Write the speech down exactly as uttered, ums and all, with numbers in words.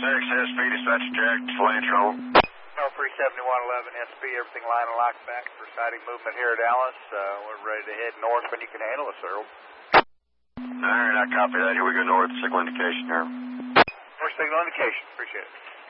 six, S P, dispatch Jack, Flange home. No, three seventy-one eleven, S P, everything line and locked back for sighting movement here at Dallas. Uh, we're ready to head north when you can handle us, sir. All right, I copy that. Here we go north, signal indication here. First signal indication, appreciate it.